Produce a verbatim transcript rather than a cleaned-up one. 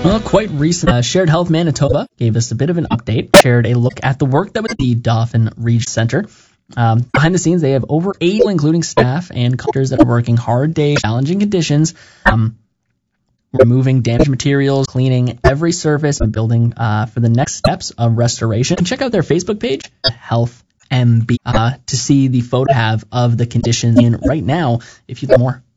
Well, quite recent, uh, Shared Health Manitoba gave us a bit of an update, shared a look at the work that was at the Dauphin Region Centre. Um, behind the scenes, they have over eighty, including staff and contractors that are working hard days, challenging conditions, um, removing damaged materials, cleaning every surface, and building uh, for the next steps of restoration. And check out their Facebook page, Health M B, uh, to see the photo have of the conditions in right now if you'd like more.